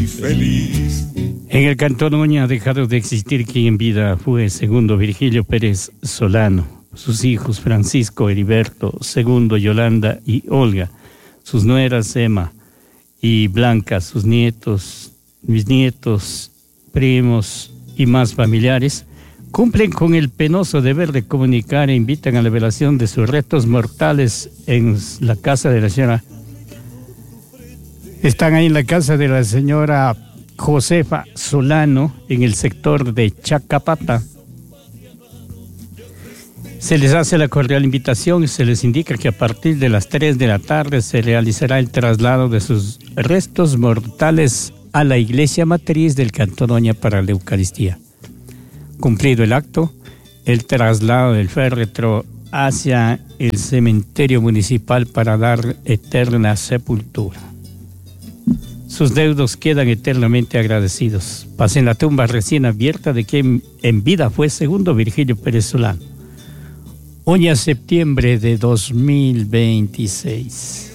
Feliz. En el Cantón Oña ha dejado de existir quien en vida fue segundo Virgilio Pérez Solano, sus hijos Francisco, Heriberto, segundo Yolanda y Olga, sus nueras Emma y Blanca, sus nietos, bisnietos, primos y más familiares, cumplen con el penoso deber de comunicar e invitan a la velación de sus restos mortales en la casa de la señora. Están ahí en la casa de la señora Josefa Solano, en el sector de Chacapata. Se les hace la cordial invitación y se les indica que a partir de las 3 de la tarde se realizará el traslado de sus restos mortales a la iglesia matriz del Cantón Oña para la Eucaristía. Cumplido el acto, el traslado del féretro hacia el cementerio municipal para dar eterna sepultura. Sus deudos quedan eternamente agradecidos. Paz en la tumba recién abierta de quien en vida fue segundo Virgilio Pérez Solano. Oña, septiembre de 2026.